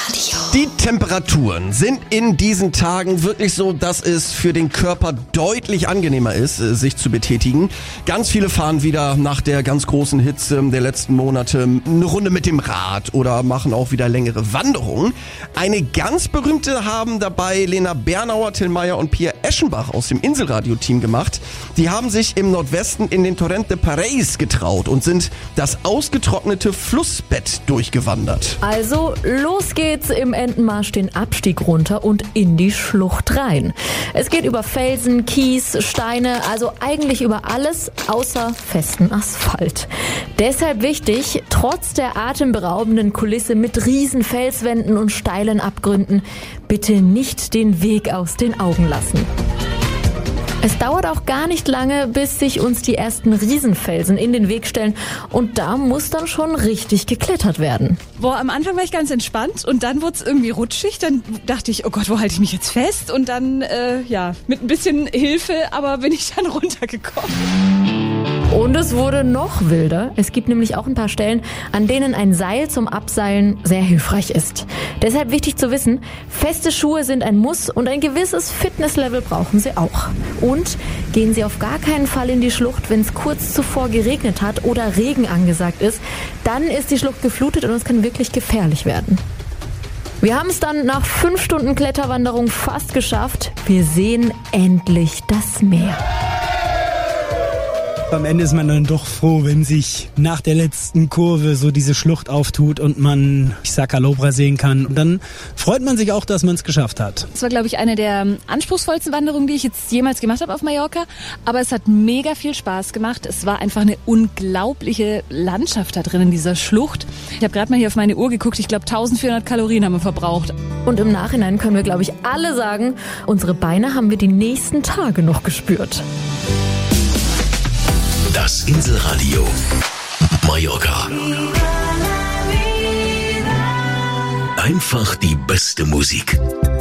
Die Temperaturen sind in diesen Tagen wirklich so, dass es für den Körper deutlich angenehmer ist, sich zu betätigen. Ganz viele fahren wieder nach der ganz großen Hitze der letzten Monate eine Runde mit dem Rad oder machen auch wieder längere Wanderungen. Eine ganz berühmte haben dabei Lena Bernauer, Till Meyer und Pia Eschenbach aus dem Inselradio-Team gemacht. Die haben sich im Nordwesten in den Torrent de Pareis getraut und sind das ausgetrocknete Flussbett durchgewandert. Also los geht's im Entenmarsch den Abstieg runter und in die Schlucht rein. Es geht über Felsen, Kies, Steine, also eigentlich über alles außer festen Asphalt. Deshalb wichtig, trotz der atemberaubenden Kulisse mit riesen Felswänden und steilen Abgründen, bitte nicht den Weg aus den Augen lassen. Es dauert auch gar nicht lange, bis sich uns die ersten Riesenfelsen in den Weg stellen und da muss dann schon richtig geklettert werden. Boah, am Anfang war ich ganz entspannt und dann wurde es irgendwie rutschig. Dann dachte ich, oh Gott, wo halte ich mich jetzt fest? Und dann, mit ein bisschen Hilfe, aber bin ich dann runtergekommen. Und es wurde noch wilder. Es gibt nämlich auch ein paar Stellen, an denen ein Seil zum Abseilen sehr hilfreich ist. Deshalb wichtig zu wissen, feste Schuhe sind ein Muss und ein gewisses Fitnesslevel brauchen sie auch. Und gehen Sie auf gar keinen Fall in die Schlucht, wenn es kurz zuvor geregnet hat oder Regen angesagt ist. Dann ist die Schlucht geflutet und es kann wirklich gefährlich werden. Wir haben es dann nach 5 Stunden Kletterwanderung fast geschafft. Wir sehen endlich das Meer. Am Ende ist man dann doch froh, wenn sich nach der letzten Kurve so diese Schlucht auftut und man Sacalobra sehen kann. Und dann freut man sich auch, dass man es geschafft hat. Das war, glaube ich, eine der anspruchsvollsten Wanderungen, die ich jetzt jemals gemacht habe auf Mallorca. Aber es hat mega viel Spaß gemacht. Es war einfach eine unglaubliche Landschaft da drin in dieser Schlucht. Ich habe gerade mal hier auf meine Uhr geguckt. Ich glaube, 1400 Kalorien haben wir verbraucht. Und im Nachhinein können wir, glaube ich, alle sagen, unsere Beine haben wir die nächsten Tage noch gespürt. Das Inselradio Mallorca. Einfach die beste Musik.